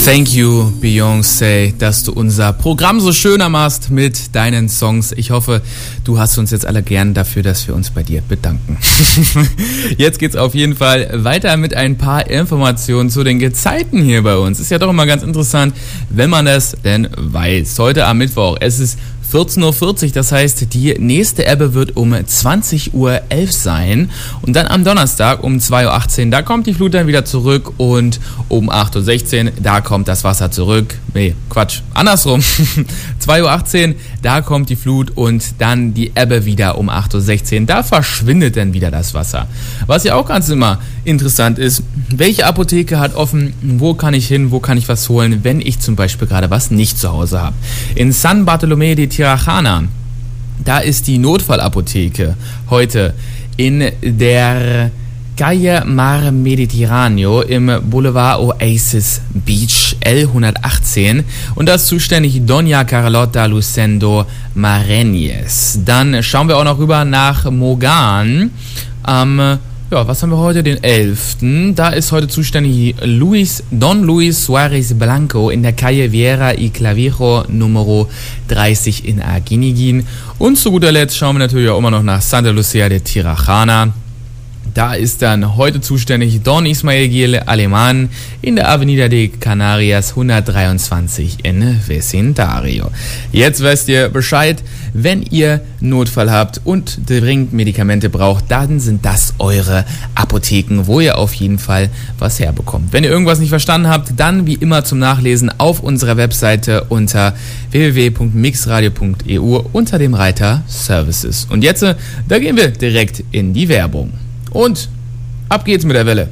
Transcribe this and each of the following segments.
Thank you, Beyoncé, dass du unser Programm so schöner machst mit deinen Songs. Ich hoffe, du hast uns jetzt alle gern dafür, dass wir uns bei dir bedanken. Jetzt geht's auf jeden Fall weiter mit ein paar Informationen zu den Gezeiten hier bei uns. Ist ja doch immer ganz interessant, wenn man das denn weiß. Heute am Mittwoch, es ist 14.40 Uhr, das heißt, die nächste Ebbe wird um 20.11 Uhr sein und dann am Donnerstag um 2.18 Uhr, da kommt die Flut dann wieder zurück und um 8.16 Uhr, da kommt das Wasser zurück. Nee, Quatsch, andersrum. 2.18 Uhr, da kommt die Flut und dann die Ebbe wieder um 8.16 Uhr, da verschwindet dann wieder das Wasser. Was ja auch ganz immer interessant ist, welche Apotheke hat offen, wo kann ich hin, wo kann ich was holen, wenn ich zum Beispiel gerade was nicht zu Hause habe. In San Bartolomé de Tirajana, da ist die Notfallapotheke heute in der Calle Mar Mediterraneo im Boulevard Oasis Beach L118 und da ist zuständig Doña Carlota Lucendo Mareñez. Dann schauen wir auch noch rüber nach Mogan was haben wir heute? Den 11. Da ist heute zuständig Don Luis Suarez Blanco in der Calle Viera y Clavijo Numero 30 in Aguinigin. Und zu guter Letzt schauen wir natürlich auch immer noch nach Santa Lucia de Tirajana. Da ist dann heute zuständig Don Ismael Gil Alemán in der Avenida de Canarias 123 in Vecindario. Jetzt wisst ihr Bescheid, wenn ihr Notfall habt und dringend Medikamente braucht, dann sind das eure Apotheken, wo ihr auf jeden Fall was herbekommt. Wenn ihr irgendwas nicht verstanden habt, dann wie immer zum Nachlesen auf unserer Webseite unter www.mixradio.eu unter dem Reiter Services. Und jetzt, da gehen wir direkt in die Werbung. Und ab geht's mit der Welle.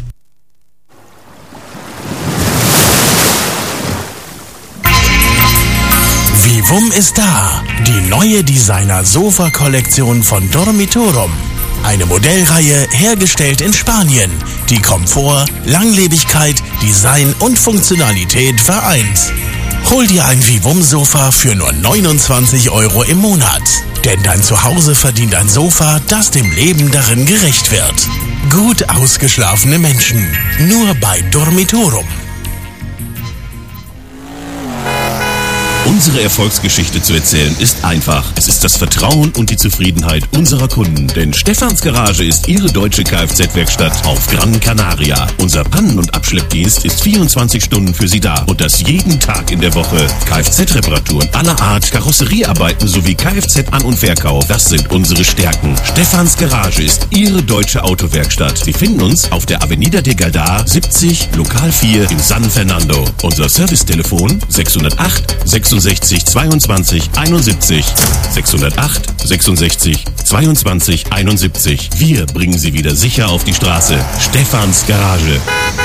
Vivum ist da. Die neue Designer-Sofa-Kollektion von Dormitorum. Eine Modellreihe hergestellt in Spanien, die Komfort, Langlebigkeit, Design und Funktionalität vereint. Hol dir ein Vivum-Sofa für nur 29 € im Monat. Denn dein Zuhause verdient ein Sofa, das dem Leben darin gerecht wird. Gut ausgeschlafene Menschen. Nur bei Dormitorum. Unsere Erfolgsgeschichte zu erzählen ist einfach. Es ist das Vertrauen und die Zufriedenheit unserer Kunden. Denn Stefans Garage ist Ihre deutsche Kfz-Werkstatt auf Gran Canaria. Unser Pannen- und Abschleppdienst ist 24 Stunden für Sie da. Und das jeden Tag in der Woche. Kfz-Reparaturen aller Art, Karosseriearbeiten sowie Kfz-An- und Verkauf. Das sind unsere Stärken. Stefans Garage ist Ihre deutsche Autowerkstatt. Sie finden uns auf der Avenida de Galdar 70, Lokal 4 in San Fernando. Unser Servicetelefon 608 66 22 71 608 66 22 71. Wir bringen Sie wieder sicher auf die Straße. Stefans Garage.